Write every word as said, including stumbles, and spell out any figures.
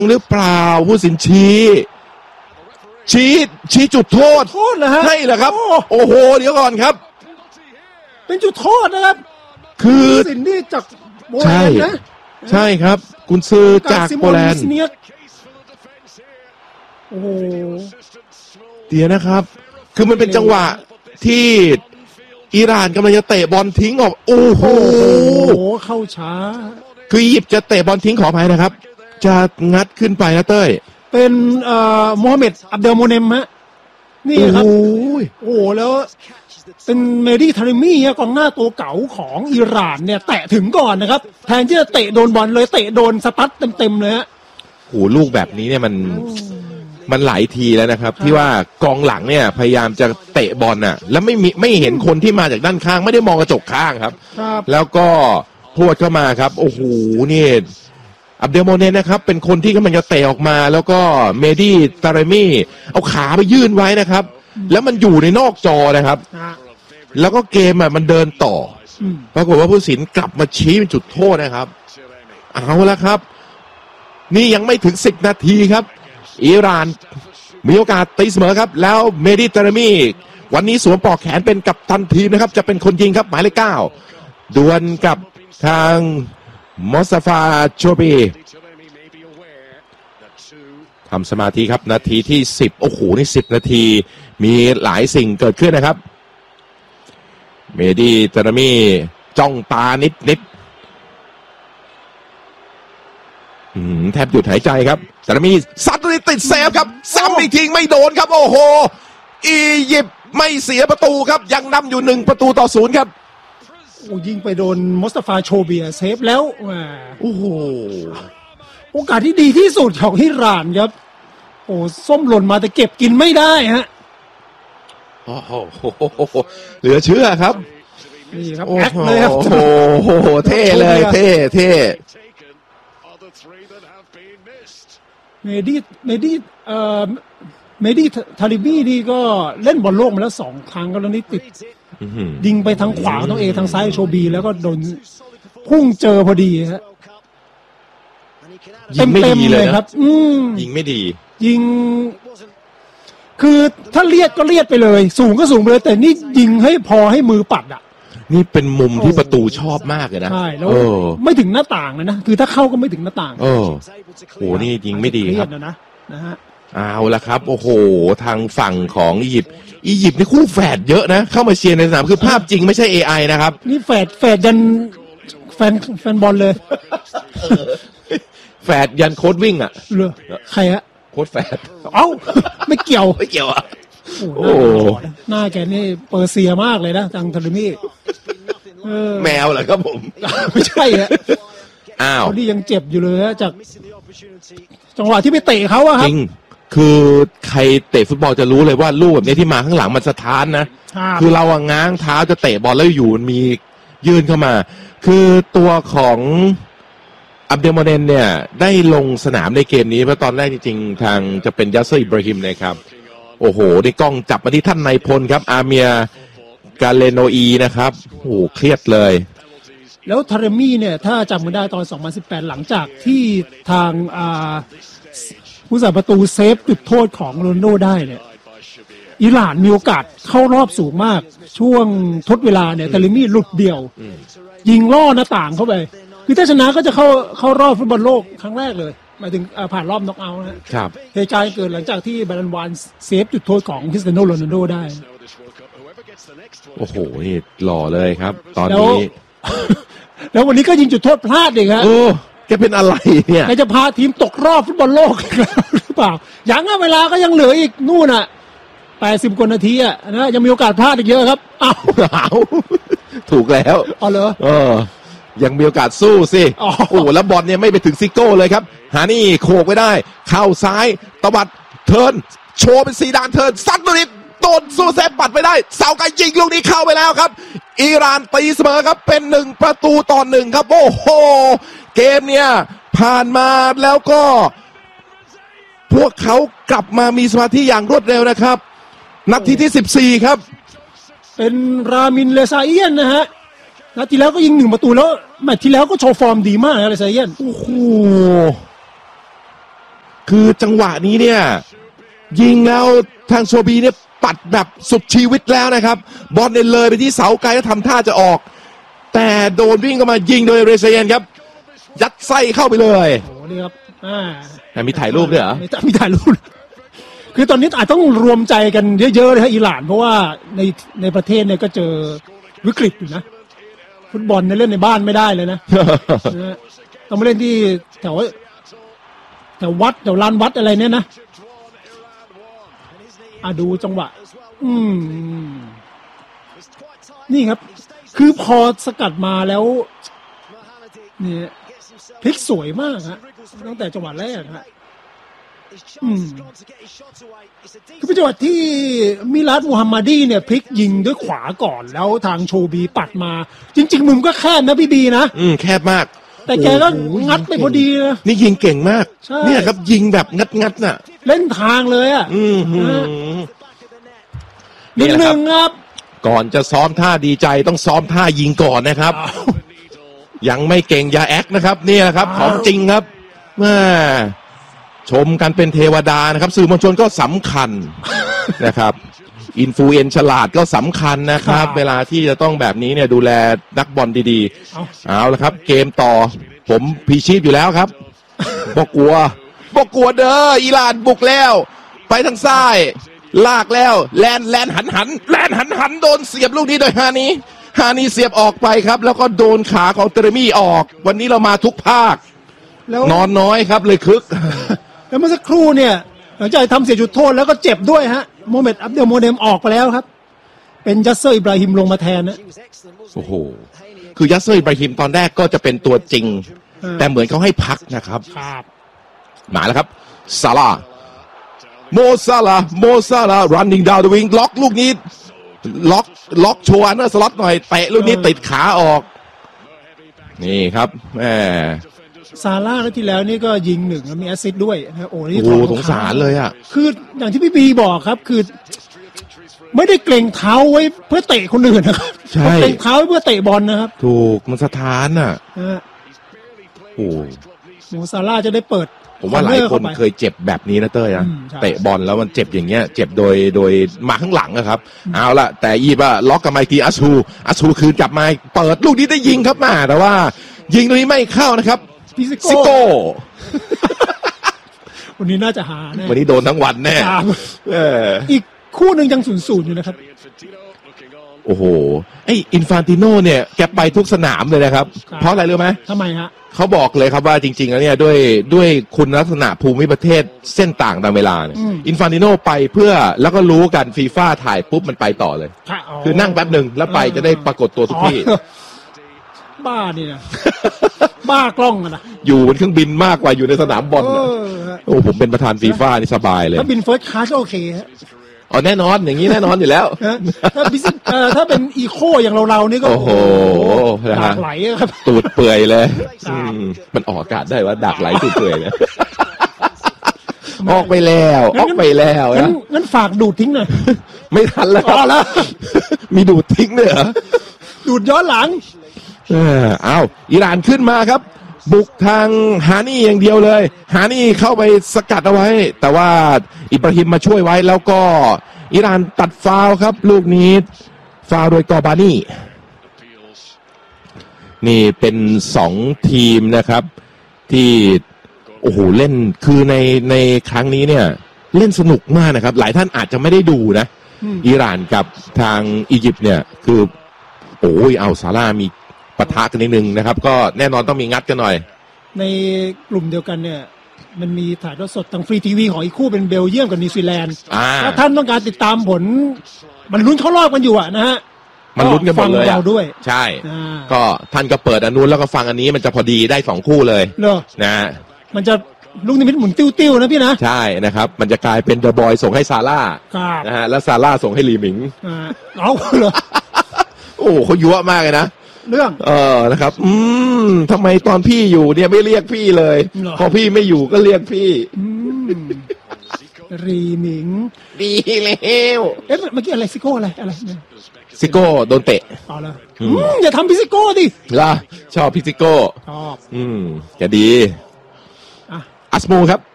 หรือเปล่าผู้สินชี้ชี้ชี้จุดโทษโทษเหรอฮะให้เหรอครับโอ้โหเดี๋ยวก่อนครับเป็นจุดโทษนะครับคือสินนี่จากโปแลนด์นะใช่ครับกุนซือจากโปแลนด์โอ้โหเดี๋ยวนะครับคือมันเป็นจังหวะที่อิหร่านกำลังจะเตะบอลทิ้งออกโอ้โหเข้าช้าคืออียิปต์จะเตะบอลทิ้งขออภัยนะครับจะงัดขึ้นไปนะเต้ยเป็นเอ่อโมฮัมเหม็ดอับเดลโมเนมฮะนี่ครับโอ้โหแล้วเป็นเมดีทาริมีกองหน้าตัวเก๋าของอิหร่านเนี่ยแตะถึงก่อนนะครับแทนที่จะเตะโดนบอลเลยเตะโดนสตั๊ดเต็มๆเลยฮะโอ้ลูกแบบนี้เนี่ยมันมันหลายทีแล้วนะครับที่ว่ากองหลังเนี่ยพยายามจะเตะบอลน่ะแล้วไม่มีไม่เห็นคนที่มาจากด้านข้างไม่ได้มองกระจกข้างครับแล้วก็พวดเข้ามาครับโอ้โหนี่อับเดลโมเนนนะครับเป็นคนที่กำลังจะเตะออกมาแล้วก็เมดี้ตาเรมี่เอาขาไปยื่นไว้นะครับแล้วมันอยู่ในนอกจอนะครับแล้วก็เกมอ่ะมันเดินต่อปรากฏว่าผู้ตัดสินกลับมาชี้เป็นจุดโทษนะครับเอาละครับนี่ยังไม่ถึงสิบนาทีครับอิหร่านมีโอกาสตีเสมอครับแล้วเมดี้ตาเรมี่วันนี้สวมปลอกแขนเป็นกัปตันทีมนะครับจะเป็นคนยิงครับหมายเลขเก้าดวลกับทางมอสซาฟาโชบีทำสมาธิครับนาทีที่สิบโอ้โหนี่สิบนาทีมีหลายสิ่งเกิดขึ้นนะครับเมดี้ตารามีจ้องตานิดนิดแทบหยุดหายใจครับตารามีซัดติดเซฟครับซ้ำอีกทีไม่โดนครับโอ้โหอียิปต์ไม่เสียประตูครับยังนำอยู่หนึ่งประตูต่อศูนย์ครับโอ้ยิงไปโดนมอสตาฟาโชเบียเซฟแล้วโอ้โหโอกาสที่ดีที่สุดของอิหร่านครับโอ้ส้มหล่นมาแต่เก็บกินไม่ได้ฮะโอ้โหเหลือเชื่อครับนี่ครับแอคเลยครับโอ้โหเท่เลยเท่เท่เมดี้เมดี้เอ่อเมดี้ทาริบีนี่ก็เล่นบอลโลกมาแล้วสองครั้งก็แล้วนี่ติดยิงไปทางขวาต้องเอทางซ้ายโชบีแล้วก็โดนพุ่งเจอพอดีฮะยิงไม่ดีเลยครับยิงไม่ดียิงคือถ้าเลียดก็เลียดไปเลยสูงก็สูงไปเลยแต่นี่ยิงให้พอให้มือปัดอ่ะนี่เป็นมุมที่ประตูชอบมากเลยนะใช่แล้วไม่ถึงหน้าต่างเลยนะคือถ้าเข้าก็ไม่ถึงหน้าต่างโอ้โหนี่ยิงไม่ดีครับนะนะฮะเอาละครับโอ้โหทางฝั่งของอียิปต์อียิปต์นี่คู่แฝดเยอะนะเข้ามาเชียร์ในสนามคือภาพจริงไม่ใช่ เอ ไอ นะครับนี่แฝดแฝดยันแฟนแฟนบอลเลยแฝดยันโค้ดวิ่งอ่ะเหรอใครฮะโค้ดแฝดเอ้าไม่เกี่ยวไม่เกี่ยวอ่ะโอ้หน้าแกนี่เปอร์เซียมากเลยนะจังทาริมี่แมวเหรอครับผมไม่ใช่ฮะอ้าวเขาที่ยังเจ็บอยู่เลยฮะจากจังหวะที่ไปเตะเขาอะครับจริงคือใครเตะฟุตบอลจะรู้เลยว่าลูกแบบนี้ที่มาข้างหลังมันสะท้านนะคือเราอะง้างเท้าจะเตะบอลแล้วอยู่มียื่นเข้ามาคือตัวของอับเดลโมเนนเนี่ยได้ลงสนามในเกมนี้เพราะตอนแรกจริงๆทางจะเป็นยัสเซอร์อิบราฮิมนะครับโอ้โหในกล้องจับมาที่ท่านนายพลครับอาเมียกาเลโนอีนะครับโอ้โหเครียดเลยแล้วทาเรมี่เนี่ยถ้าจำกันได้ตอนสองพันสิบแปดหลังจากที่ทางอ่าผู้สาประตูเซฟจุดโทษของโรนัลโดได้เนี่ยอิหร่านมีโอกาสเข้ารอบสูงมากช่วงทดเวลาเนี่ยทาเรมี่หลุดเดี่ยวยิงล่อหน้าต่างเข้าไปคือถ้าชนะก็จะเข้าเข้ารอบฟุตบอลโลกครั้งแรกเลยหมายถึงผ่านรอบน็อกเอาท์นะครับเหตุการณ์เกิดหลังจากที่บารันวานเซฟจุดโทษของคริสเตียโนโรนัลโดได้โอ้โหนี่หล่อเลยครับตอนนี้แล้ววันนี้ก็ยิงจุดโทษพลาดอีกครับโอ้แกเป็นอะไรเนี่ยแกจะพาทีมตกรอบฟุตบอลโลกหรือเปล่ายังเวลาก็ยังเหลืออีกนู่นอ่ะแปดสิบกว่านาทีอ่ะนะยังมีโอกาสพลาดอีกเยอะครับอ้าวถูกแล้วอ๋อเหรอเออยังมีโอกาสสู้สิโอ้โหแล้วบอลเนี่ยไม่ไปถึงซิโก้เลยครับหานี่โขกไว้ได้เข้าซ้ายตวัดเทิร์นโชว์เป็นซีดานเทิร์นซัดลูกนี้โดนซูเซฟปัดไปได้เสาไกยิงลูกนี้เข้าไปแล้วครับอิหร่านตีเสมอครับเป็นหนึ่งประตูต่อหนึ่งครับโอ้โหเกมเนี่ยผ่านมาแล้วก็พวกเขากลับมามีสมาธิอย่างรวดเร็วนะครับนาทีที่สิบสี่ครับเป็นรามินเลซาเอียนนะฮะนัดที่แล้วก็ยิงหนึ่งประตูแล้วแมตช์ที่แล้วก็โชว์ฟอร์มดีมากนะเลซาเอียนโอ้โหคือจังหวะนี้เนี่ยยิงแล้วทางโชบีเนี่ยปัดแบบสุดชีวิตแล้วนะครับบอลเนี่ยเลยไปที่เสาไกลแล้วทำท่าจะออกแต่โดนวิ่งเข้ามายิงโดยเรเซียนครับยัดไส้เข้าไปเลยโอ้นี่ครับอ่ามีถ่ายรูปด้วยเหรอมีถ่ายรูปคือตอนนี้อาจต้องรวมใจกันเยอะๆเลยฮะอิหร่านเพราะว่าในในประเทศเนี่ยก็เจอวิกฤตอยู่นะฟุตบอลในเล่นในบ้านไม่ได้เลยนะ ต้องมาเล่นที่แถวแถววัดแถวลานวัดอะไรเนี่ยนะอ่ะดูจังหวะอืมนี่ครับคือพอสกัดมาแล้วนี่พลิกสวยมากฮะตั้งแต่จังหวะแรกฮะอืมคือเป็นจังหวะที่มิลาดมูฮัมมัดีเนี่ยพลิกยิงด้วยขวาก่อนแล้วทางโชบีปัดมาจริงๆมุมก็แคบนะพี่บีนะอืมแคบมากแต่แกก็งัดไปพอดีนะนี่ยิงเก่งมากเนี่ยครับยิงแบบงัดๆน่ะเล่นทางเลยอ่ะอืมนิดนึงครับก่อนจะซ้อมท่าดีใจต้องซ้อมท่ายิงก่อนนะครับยังไม่เก่งอย่าแอคนะครับนี่แหละครับของจริงครับแม่ชมกันเป็นเทวดานะครับสื่อมวลชนก็สำคัญนะครับอินฟลูเอนซ์ฉลาดก็สำคัญนะครับเวลาที่จะต้องแบบนี้เนี่ยดูแลนักบอลดีๆเอาละครับเกมต่อผมพีชีพอยู่แล้วครับบอกกลัวบอกกลัวเด้ออิหร่านบุกแล้วไปทางซ้ายลากแล้วแลนแลนหันหันแลนหันหันโดนเสียบลูกนี้โดยฮานีฮานีเสียบออกไปครับแล้วก็โดนขาของเตเรมี่ออกวันนี้เรามาทุกภาคนอนน้อยครับเลยคึกแล้วเมื่อสักครู่เนี่ยหลังจากทำเสียจุดโทษแล้วก็เจ็บด้วยฮะโมเมดอับเดลโมเดมออกไปแล้วครับเป็นยัสเซอร์อิบราฮิมลงมาแทนนะโอ้โหคือยัสเซอร์อิบราฮิมตอนแรกก็จะเป็นตัวจริงแต่เหมือนเขาให้พักนะครับมาแล้วครับซาลาโมซาลาโมซาลา running down the wing ล็อกลูกนี้ล็อกล็อกโชว์อันเนอร์สล็อตหน่อยเตะลูกนี้ติดขาออกนี่ครับแหมซาร่าแล้วที่แล้วนี่ก็ยิงหนึ่งมีแอสซิสต์ด้วยนะโอ้นี่สงสารเลยอ่ะคืออย่างที่พี่บีบอกครับคือไม่ได้เกรงเท้าไว้เพื่อเตะคนอื่นนะครับใช่เกรงเท้าเพื่อเตะบอลนะครับถูกมันสะท้านอ่ะโอ้โมซาร่าจะได้เปิดผมว่าหลายคนเคยเจ็บแบบนี้นะเต้ยนะเตะบอลแล้วมันเจ็บอย่างเงี้ยเจ็บโดยโดยมาข้างหลังนะครับเอาละแต่ยีบว่าล็อกกับไมค์ทีอัชฮูอัชฮูคืนกลับมาเปิดลูกนี้ได้ยิงครับมาแต่ว่ายิงตรงนี้ไม่เข้านะครับซิโก้วันนี้น่าจะหาแน่วันนี้โดนทั้งวันแน่อีกคู่หนึ่งยังศูนย์ศูนย์อยู่นะครับโอ้โหไออินฟานติโน่เนี่ยแกไปทุกสนามเลยนะครับเพราะอะไรรู้ไหมทำไมฮะเขาบอกเลยครับว่าจริงๆแล้วเนี่ยด้วยด้วยคุณลักษณะภูมิประเทศเส้นต่างตามเวลาเนี่ยอินฟานติโน่ไปเพื่อแล้วก็รู้กันฟีฟ่าถ่ายปุ๊บมันไปต่อเลยคือนั่งแป๊บหนึ่งแล้วไปจะได้ปรากฏตัวทุกที่บ้านี่นะบ้ากล้องนะอยู่บนเครื่องบินมากกว่าอยู่ในสนามบอลโอ้ผมเป็นประธานฟีฟ่านี่สบายเลยถ้าบินเฟิร์สคลาสโอเคฮะอ๋อแน่นอนอย่างนี้แน่นอนอยู่แล้วถ้าบิสถ้าเป็นอีโคอย่างเราๆนี่ก็โอ้โหดักไหลครับตูดเปื่อยเลยมันออกอากาศได้ว่าดักไหลตูดเปื่อยเนี่ยออกไปแล้วออกไปแล้วงั้นงั้นฝากดูดทิ้งหน่อยไม่ทันแล้วอ๋อแล้วมีดูดทิ้งด้วยเหรอดูดย้อนหลังเออเอาอิหร่านขึ้นมาครับบุกทางฮานี่อย่างเดียวเลยฮานี่เข้าไปสกัดเอาไว้แต่ว่าอิบราฮิมมาช่วยไว้แล้วก็อิหร่านตัดฟาวล์ครับลูกนี้ฟาวล์โดยกอบานีนี่เป็นสองทีมนะครับที่โอ้โหเล่นคือในในครั้งนี้เนี่ยเล่นสนุกมากนะครับหลายท่านอาจจะไม่ได้ดูนะอิหร่านกับทางอียิปต์เนี่ยคือโอ้ยเอาซาร่ามีปะทะกันนิดนึงนะครับก็แน่นอนต้องมีงัดกันหน่อยในกลุ่มเดียวกันเนี่ยมันมีถ่ายทอดสดทางฟรีทีวีของอีกคู่เป็นเบลเยียมกับนิวซีแลนด์ถ้าท่านต้องการติดตามผลมันลุ้นเข้ารอบกันอยู่อะนะฮะมันลุ้นกันหมดเลยเราด้วยใช่ก็ท่านก็เปิดอันนู้นแล้วก็ฟังอันนี้มันจะพอดีได้สองคู่เลยนะมันจะลูกนิมิตหมุนติ้วๆนะพี่นะใช่นะครับมันจะกลายเป็นเดอะบอยส่งให้ซาร่านะฮะแล้วซาร่าส่งให้ลีหมิงเอาเหรอโอ้เขายั่วมากเลยนะเรื่องเออนะครับอืมทำไมตอนพี่อยู่เนี่ยไม่เรียกพี่เลยพอพี่ไม่อยู่ก็เรียกพี่รีหมิงดีแล้วเอ๊ะเมื่อกี้อะไรซิโก้อะไรอะไรซิโก้โดนเตะอ๋อเหรออย่าทำพิซิโก้ดิล่ะชอบพิซิโก้ชอบอืมจะดีอัสมูครับ